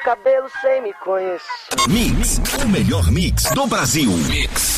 cabelo sem me conhecer. Mix, o melhor mix do Brasil. Mix.